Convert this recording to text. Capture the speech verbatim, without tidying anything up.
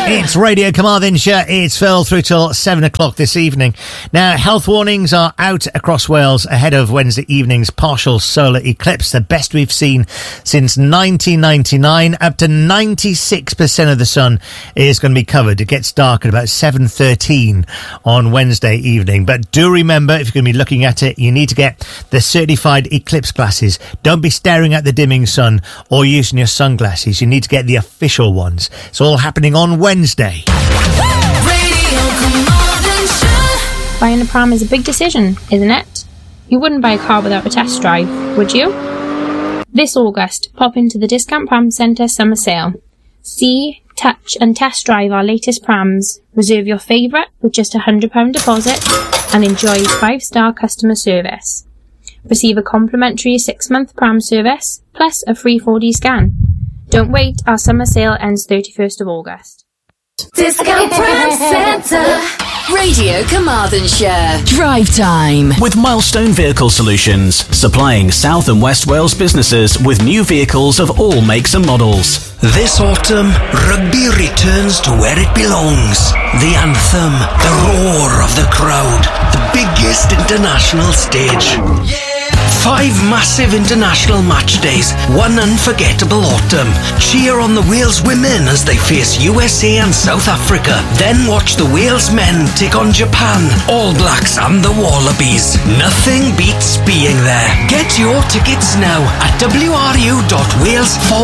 It's Radio Carmarthenshire. It's Phil through till seven o'clock this evening. Now, health warnings are out across Wales ahead of Wednesday evening's partial solar eclipse, the best we've seen since nineteen ninety-nine. Up to ninety-six percent of the sun is going to be covered. It gets dark at about seven thirteen on Wednesday evening. But do remember, if you're going to be looking at it, you need to get the certified eclipse glasses. Don't be staring at the dimming sun or using your sunglasses. You need to get the official ones. It's all happening on Wednesday. Buying a pram is a big decision, isn't it? You wouldn't buy a car without a test drive, would you? This August, pop into the Discount Pram Centre summer sale. See, touch and test drive our latest prams. Reserve your favourite with just a one hundred pounds deposit and enjoy five-star customer service. Receive a complimentary six-month pram service plus a free four D scan. Don't wait, our summer sale ends thirty-first of August. Discount Pram Centre. Radio Carmarthenshire. Drive time. With Milestone Vehicle Solutions, supplying South and West Wales businesses with new vehicles of all makes and models. This autumn, rugby returns to where it belongs. The anthem, the roar of the crowd, the biggest international stage. Five massive international match days, one unforgettable autumn. Cheer on the Wales women as they face U S A and South Africa. Then watch the Wales men take on Japan, All Blacks and the Wallabies. Nothing beats being there. Get your tickets now at w r u dot wales forward